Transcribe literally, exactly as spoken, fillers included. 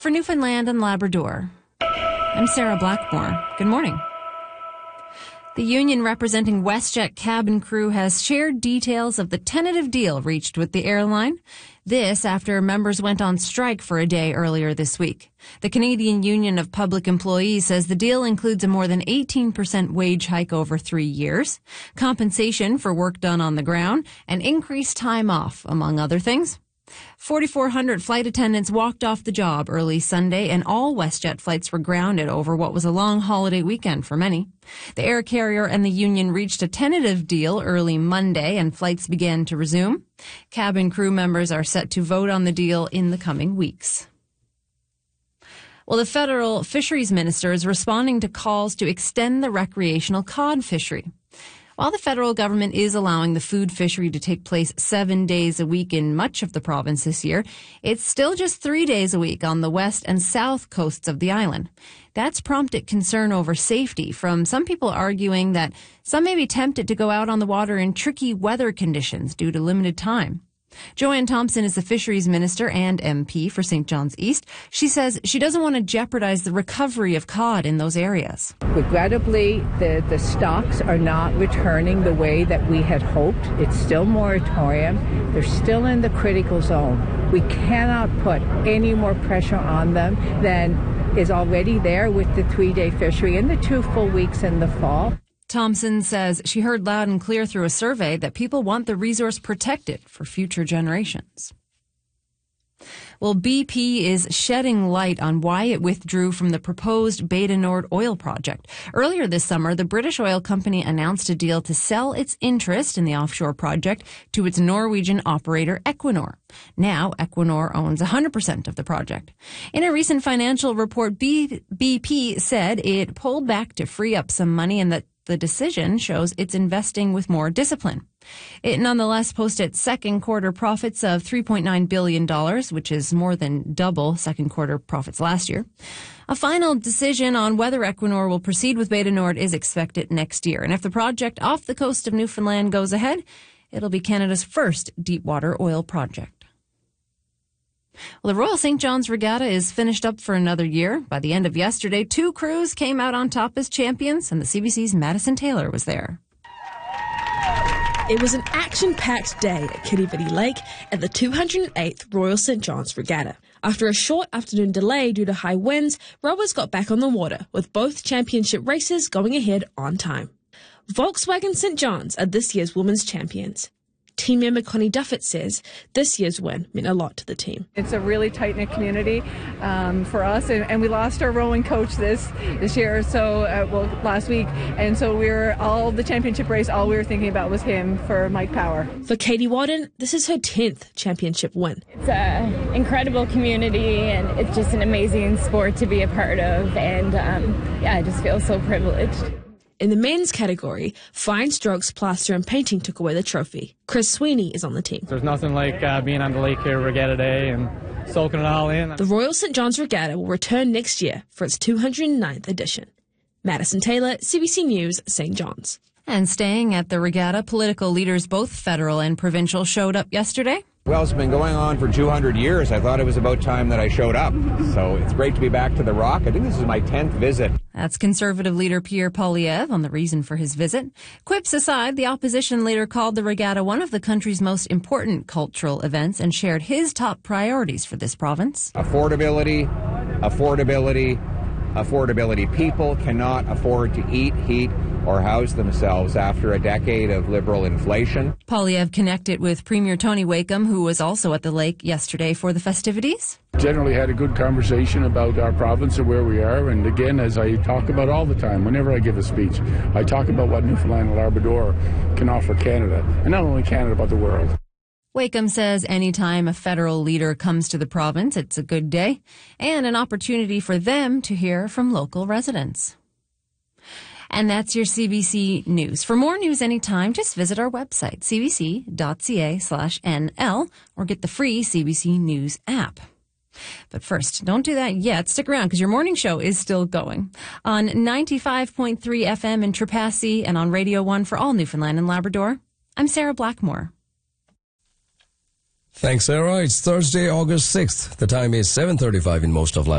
For Newfoundland and Labrador, I'm Sarah Blackmore. Good morning. The union representing WestJet cabin crew has shared details of the tentative deal reached with the airline. This after members went on strike for a day earlier this week. The Canadian Union of Public Employees says the deal includes a more than eighteen percent wage hike over three years, compensation for work done on the ground, and increased time off, among other things. forty-four hundred flight attendants walked off the job early Sunday, and all WestJet flights were grounded over what was a long holiday weekend for many. The air carrier and the union reached a tentative deal early Monday, and flights began to resume. Cabin crew members are set to vote on the deal in the coming weeks. Well, the federal fisheries minister is responding to calls to extend the recreational cod fishery. While the federal government is allowing the food fishery to take place seven days a week in much of the province this year, it's still just three days a week on the west and south coasts of the island. That's prompted concern over safety from some people arguing that some may be tempted to go out on the water in tricky weather conditions due to limited time. Joanne Thompson is the fisheries minister and M P for Saint John's East. She says she doesn't want to jeopardize the recovery of cod in those areas. Regrettably, the, the stocks are not returning the way that we had hoped. It's still moratorium. They're still in the critical zone. We cannot put any more pressure on them than is already there with the three-day fishery and the two full weeks in the fall. Thompson says she heard loud and clear through a survey that people want the resource protected for future generations. Well, B P is shedding light on why it withdrew from the proposed Bay du Nord oil project. Earlier this summer, the British oil company announced a deal to sell its interest in the offshore project to its Norwegian operator Equinor. Now, Equinor owns one hundred percent of the project. In a recent financial report, B- BP said it pulled back to free up some money and that the decision shows it's investing with more discipline. It nonetheless posted second quarter profits of three point nine billion dollars, which is more than double second quarter profits last year. A final decision on whether Equinor will proceed with Bay du Nord is expected next year. And if the project off the coast of Newfoundland goes ahead, it'll be Canada's first deepwater oil project. Well, the Royal Saint John's Regatta is finished up for another year. By the end of yesterday, two crews came out on top as champions, and the C B C's Madison Taylor was there. It was an action-packed day at Kirribilli Lake at the two hundred eighth Royal Saint John's Regatta. After a short afternoon delay due to high winds, rowers got back on the water, with both championship races going ahead on time. Volkswagen Saint John's are this year's women's champions. Team member Connie Duffett says this year's win meant a lot to the team. It's a really tight-knit community um, for us, and, and we lost our rowing coach this this year, so uh, well last week, and so we were all the championship race. All we were thinking about was him for Mike Power. For Katie Wadden, this is her tenth championship win. It's an incredible community, and it's just an amazing sport to be a part of, and um, yeah, I just feel so privileged. In the men's category, fine strokes, plaster and painting took away the trophy. Chris Sweeney is on the team. There's nothing like uh, being on the lake here Regatta Day and soaking it all in. The Royal Saint John's Regatta will return next year for its two hundred ninth edition. Madison Taylor, C B C News, Saint John's. And staying at the regatta, political leaders, both federal and provincial, showed up yesterday. Well, it's been going on for two hundred years. I thought it was about time that I showed up. So it's great to be back to the Rock. I think this is my tenth visit. That's Conservative leader Pierre Poilievre on the reason for his visit. Quips aside, the opposition leader called the regatta one of the country's most important cultural events and shared his top priorities for this province. Affordability, affordability, affordability. People cannot afford to eat, heat, or house themselves after a decade of liberal inflation. Poilievre connected with Premier Tony Wakeham, who was also at the lake yesterday for the festivities. Generally had a good conversation about our province and where we are, and again, as I talk about all the time, whenever I give a speech, I talk about what Newfoundland and Labrador can offer Canada, and not only Canada, but the world. Wakeham says anytime a federal leader comes to the province, it's a good day and an opportunity for them to hear from local residents. And that's your C B C News. For more news anytime, just visit our website, cbc.ca slash NL, or get the free C B C News app. But first, don't do that yet. Stick around because your morning show is still going. On ninety-five point three F M in Trepassey and on Radio one for all Newfoundland and Labrador, I'm Sarah Blackmore. Thanks, Sarah. It's Thursday, August sixth. The time is seven thirty-five in most of Labrador.